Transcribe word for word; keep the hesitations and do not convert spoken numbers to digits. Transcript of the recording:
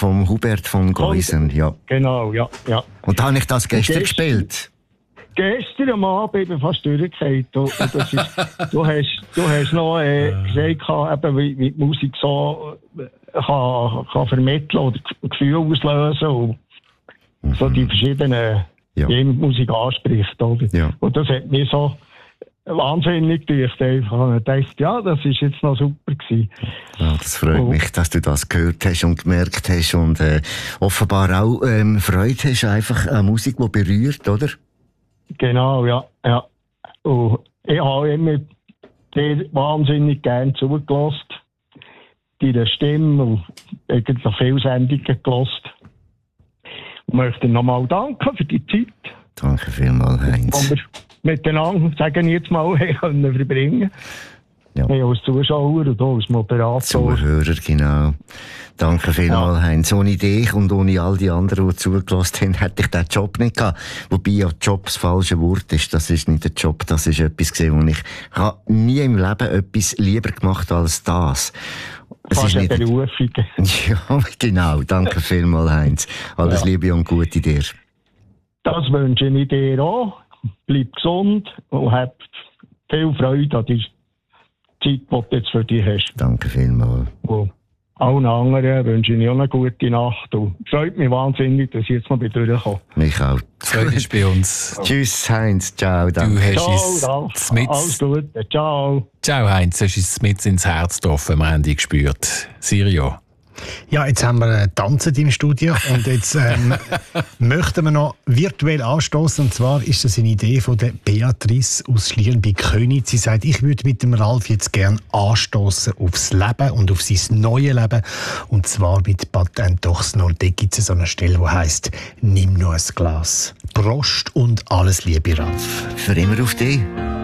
vom Hubert von Geusen, ja. Genau, ja, ja. Und da habe ich das gestern, gestern gespielt. Gestern am Abend bin ich fast durchgefallen. Du, das ist, du, hast, du hast noch äh, gesagt, eben, wie, wie die Musik so äh, kann, kann vermitteln oder Gefühle auslösen und mhm. so die verschiedenen, ja. die Musik anspricht. Oder? Ja. Und das hat mich so wahnsinnig gedacht. Ich habe gedacht, ja, das ist jetzt noch super gewesen. Ja, das freut und, mich, dass du das gehört hast und gemerkt hast und äh, offenbar auch ähm, Freude hast einfach an Musik, die berührt, oder? Genau, ja, ja. Und ich habe immer dir wahnsinnig gerne zugelassen. Deine Stimme und eigentlich viele Sendungen gelassen. Ich möchte nochmal danken für die Zeit. Danke vielmals, Heinz. Die wir miteinander, sagen wir jetzt mal, können verbringen. Ja. Ich als Zuschauer und als Moderator. Zuhörer, genau. Danke vielmals, ja. Heinz. Ohne dich und ohne all die anderen, die zugelassen haben, hätte ich diesen Job nicht gehabt. Wobei ja Job das falsche Wort ist. Das ist nicht ein Job, das ist etwas gewesen, wo ich habe nie im Leben etwas lieber gemacht als das. Es Fast ist nicht eine Berufung. Ja, genau. Danke vielmals, Heinz. Alles ja. Liebe und Gute dir. Das wünsche ich dir auch. Bleib gesund und hab viel Freude an die Zeit, die du jetzt für dich hast. Danke vielmals. Und allen anderen wünsche ich auch eine gute Nacht. Und freut mich wahnsinnig, dass ich jetzt noch durchkomme. Mich auch. Freude ist bei uns. Tschüss, Heinz. Ciao. Danke. Du hast Ciao, uns mit... Alles Gute. Ciao. Ciao, Heinz. Du hast uns mit ins Herz getroffen, am Ende gespürt. Sirio. Ja, jetzt haben wir tanzen im Studio und jetzt ähm, möchten wir noch virtuell anstoßen. Und zwar ist das eine Idee von der Beatrice aus Schlieren bei Köniz. Sie sagt, ich würde mit dem Ralf jetzt gerne anstoßen aufs Leben und auf sein neues Leben. Und zwar mit Patent Dochsner. Und dort gibt es so eine Stelle, die heisst, nimm nur ein Glas. Prost und alles Liebe, Ralf. Für immer auf dich.